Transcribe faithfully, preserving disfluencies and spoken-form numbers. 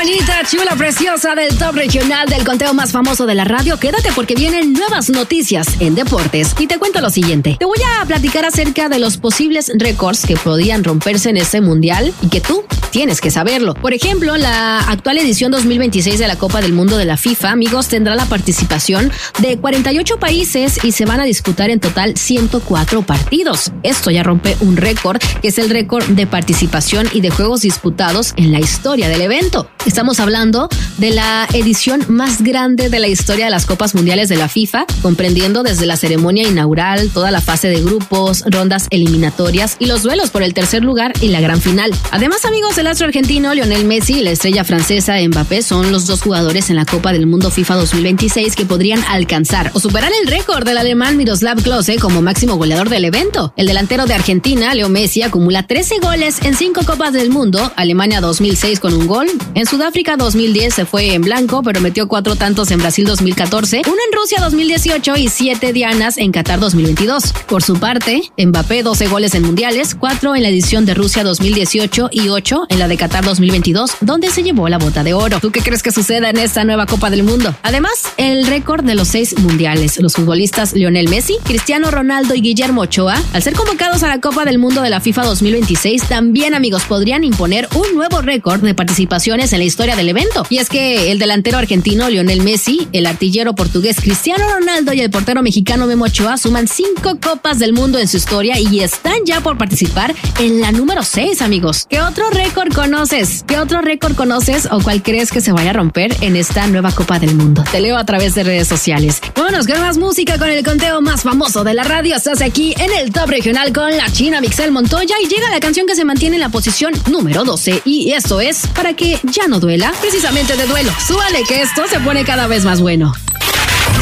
bonita, chula, preciosa del top regional del conteo más famoso de la radio. Quédate porque vienen nuevas noticias en deportes. Y te cuento lo siguiente. Te voy a platicar acerca de los posibles récords que podrían romperse en este mundial y que tú tienes que saberlo. Por ejemplo, la actual edición dos mil veintiséis de la Copa del Mundo de la FIFA, amigos, tendrá la participación de cuarenta y ocho países y se van a disputar en total ciento cuatro partidos. Esto ya rompe un récord, que es el récord de participación y de juegos disputados en la historia del evento. Estamos hablando de la edición más grande de la historia de las Copas Mundiales de la FIFA, comprendiendo desde la ceremonia inaugural, toda la fase de grupos, rondas eliminatorias y los duelos por el tercer lugar y la gran final. Además, amigos, el astro argentino Lionel Messi y la estrella francesa Mbappé son los dos jugadores en la Copa del Mundo FIFA dos mil veintiséis que podrían alcanzar o superar el récord del alemán Miroslav Klose como máximo goleador del evento. El delantero de Argentina, Leo Messi, acumula trece goles en cinco Copas del Mundo, Alemania dos mil seis con un gol, en Sudáfrica dos mil diez se fue en blanco, pero metió cuatro tantos en Brasil dos mil catorce, uno en Rusia dos mil dieciocho y siete dianas en Qatar dos mil veintidós. Por su parte, Mbappé doce goles en mundiales, cuatro en la edición de Rusia dos mil dieciocho y ocho en la de Qatar dos mil veintidós, donde se llevó la bota de oro. ¿Tú qué crees que suceda en esta nueva Copa del Mundo? Además, el récord de los seis mundiales. Los futbolistas Lionel Messi, Cristiano Ronaldo y Guillermo Ochoa, al ser convocados a la Copa del Mundo de la FIFA dos mil veintiséis, también, amigos, podrían imponer un nuevo récord de participaciones en la historia del evento. Y es que el delantero argentino Lionel Messi, el artillero portugués Cristiano Ronaldo y el portero mexicano Memo Ochoa suman cinco Copas del Mundo en su historia y están ya por participar en la número seis, amigos. ¿Qué otro récord conoces? ¿Qué otro récord conoces o cuál crees que se vaya a romper en esta nueva Copa del Mundo? Te leo a través de redes sociales. Vámonos con más música, con el conteo más famoso de la radio. Estás aquí en el top regional con la China Mixel Montoya y llega la canción que se mantiene en la posición número doce. Y esto es Para que ya no duela, precisamente de duelo. Súbale que esto se pone cada vez más bueno.